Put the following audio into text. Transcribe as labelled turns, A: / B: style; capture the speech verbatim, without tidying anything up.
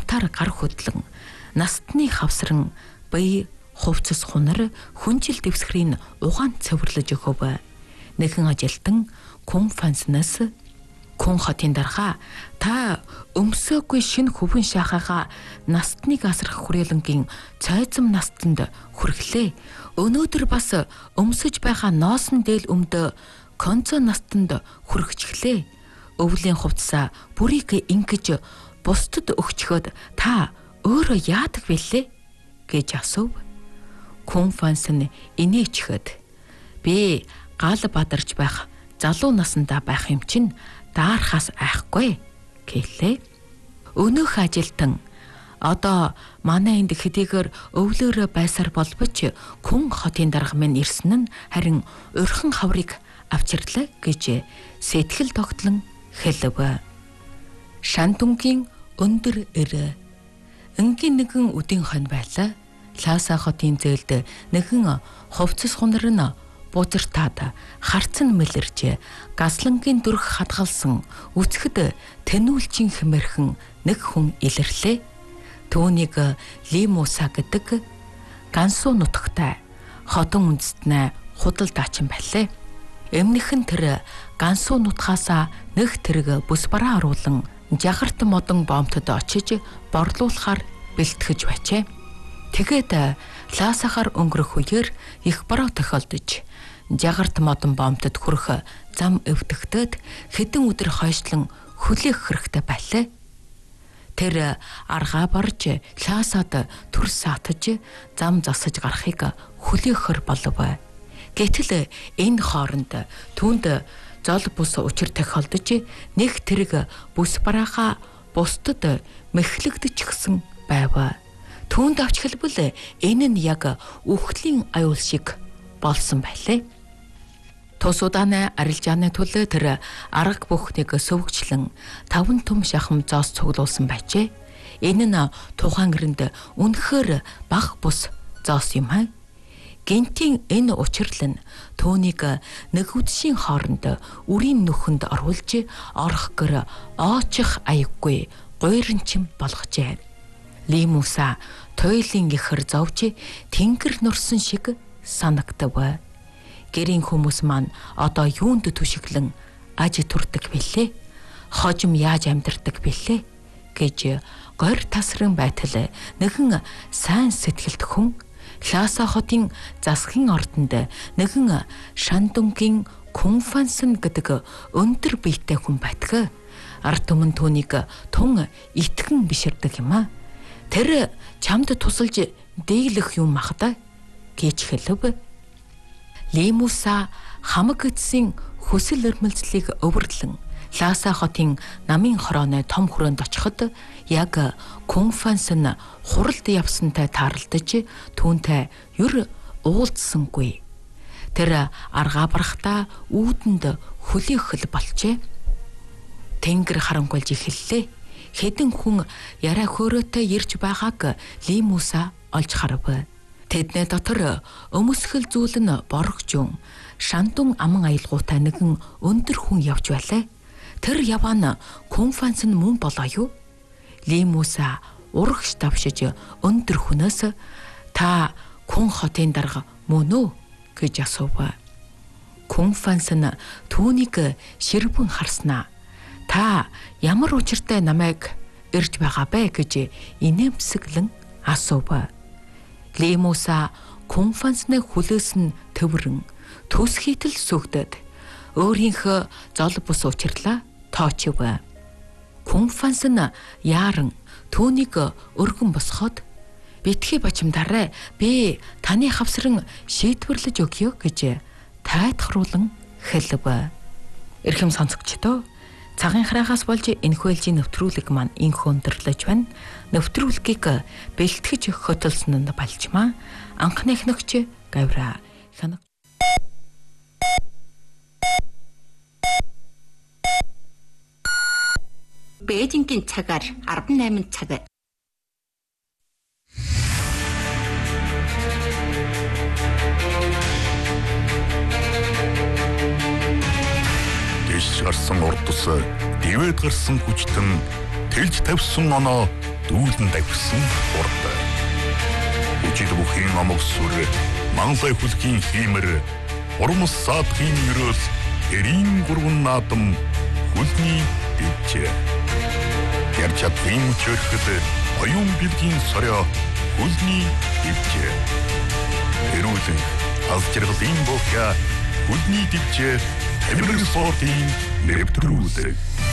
A: алтаар гар хөдлөн настны хавсран бие хувцас хунар хүнжил дэвсгэрийн угаан цэвэрлэж өгөв. Нэгэн ажилтан Кун Фанснаас Кун хотын дарга та өмсөөгүй шинэ хөвөн шахаага настныг асрах хүрээлэнгийн цайзам настанд хүргэлээ. Өнөөдөр бас өмсөж байгаа ноосн дээл өмдө концо настанд хүргэчихлээ. Өвлийн хувцсаа бүрийг ингэж бусдад өгчхөд та өөрөө яадаг вэлээ гэж асуув. Кун Фансэн инээчхэд би гал бадарч байх залуу насандаа байх юм чинь даарахаас айхгүй гэлээ. Өнөөх ажилтан одоо манай энд хэдийгээр өвлөөрөө байсаар болбоч Кун хотын дарга минь ирсэн нь харин урхан хаврыг авчирлаа гэж сэтгэл тогтлон хэлв. Шандунгийн өндөр эр энгийн нэгэн үдийн хон байлаа. Ласа хотын зөөлд нэгэн хувцас хунар нь бузартаад харцан мэлэрж гаслангийн дүрх хадгалсан үцхэд тэнүүлчин хэмэрхэн нэг хүн илэрлээ. Түүнийг Лимуса гэдэг гансуу нутагтай хотон үндэстнээ худал дачин байлээ. Эмнэхэн тэр гансуу нутгаасаа нэг тэрэг бүс бараа оруулан жагарт модон бомтод очиж борлуулахаар бэлтгэж байжээ. Тэгээд Ласахаар өнгөрөх үеэр их бороо тохиолдож жагарт модон бомтод хүрэх зам өвдөгтөд хэдэн өдөр хойшлон хүлээх хэрэгтэй байлаа. Тэр аргаа барж Ласад төрс саатаж зам засаж гарахыг хүлээхэр болов. Гэтэл энэ хооронд түүнд зол бус учир тохиолдож нэг тэрэг бүс барааха бусдад мэхлэгдэчихсэн байв. Түүнд авч хэлбэл энэ нь яг үхлийн аюул шиг болсон байлээ. Тус удааны арилжааны төлөө тэр арга бүхнийг сөвгчлэн таван том шахам зоос цуглуулсан байжээ. Энэ нь тухайн гэрнд үнэхээр бага бус зоос юм аа. Гинтийн энэ учирлан түүнийг нэг үдшийн хооронд үрийн нүхэнд оруулж орох гэр оочих аяггүй гуйрэнчим болгожээ. Лимуса тойлын ихэр зовж тэнгэр нурсан шиг санагдав. Гэрийн хүмүүс маань одоо юунд түшиглэн аж турдаг бэлээ? Хожим яаж амьдардаг бэлээ? гэж гор тасран байтал нэгэн сайн сэтгэлт хүн Ласа хотын засгийн ордонд нэгэн Шандунгийн Кун Фансэн гэдэг өндөр биетэй хүн байдаг. Ард түмэн түүнийг тун итгэн биширдэг юм а. Тэр чамд тусалж дэглэх юм махда гэж хэлв. Лимуса хамаг эцсийн хүсэл эрмэлзлийг өвөрлөн Ласа хотын намын хорооны том хүрээнд очиход яг Кун Фансэн хуралд явсантай тааралдаж түүнтэй юр уулзсангүй. Тэр аргаа барахтаа үүдэнд хүлээх болжээ. Тэнгэр харангуйлж эхэллээ. Хэдэн хүн яраа хөөрөөтэй ирж байгааг Лимуса олж харав. Тэдний дотор өмсгөл зүйл нь боргожун Шандун аман аялгуутай нэгэн өндөр хүн явж байлаа. Тэр яваан Кун Фансэн мөн болоо юу? Лимуса урагш давшиж өндөр хүнээс та Кун хотын дарга мөн үү гэж асуув. Кун Фансэн түүнийг ширбэн харснаа. Та ямар учиртай намайг ирж байгаа бэ гэж инээмсэглэн асуув. Лимуса Кун Фансны хүлээс нь төврөн төс хийтэл сүгдэд өөрийнхөө зол бус учирлаа тоочив. Кун Фансэн яаран түүнийг өргөн босгоод битгий бачимдаарай би таны хавсран шийдвэрлэж өгье гэж тайтгаруулан хэлв. Эрхэм сонсогчдоо цагийн хараагаас болж энэхүү ээлжийн нэвтрүүлэг маань инх өндөрлөж байна. Нэвтрүүлгийг бэлтгэж хөтөлсөн нь балжмаа. Анхны эхнэгч Гавра хянаг.
B: Бээжингийн цагаар арван найман цаг.
C: Дэш гарсан урдус, дэвэд гарсан хүчтэн, тэлж тавьсан оноо дүүлэн давхсан урд. Үчид бүхийн амог сүр, манлай хүлхийн хиймэр, урмс саадхийн өрөөс эрийн гурван наадам хүлний дэвчээ. Гэр чадвын чөрхөд оюун билгийн сорио хүлний дэвчээ. Эрүүлэн аз жаргалын бохя хүлний дэвчээ тамирын спортын нэвтрүүлэг.